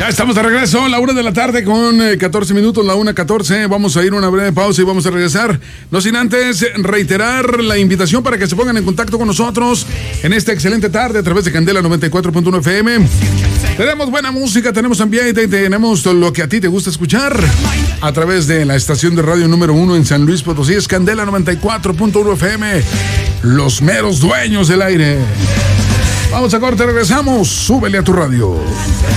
Ya estamos de regreso, la 1 de la tarde con 14 minutos, la 1:14. Vamos a ir a una breve pausa y vamos a regresar. No sin antes reiterar la invitación para que se pongan en contacto con nosotros en esta excelente tarde a través de Candela 94.1 FM. Tenemos buena música, tenemos ambiente y tenemos lo que a ti te gusta escuchar a través de la estación de radio número 1 en San Luis Potosí. Es Candela 94.1 FM, los meros dueños del aire. Vamos a corte, regresamos. Súbele a tu radio.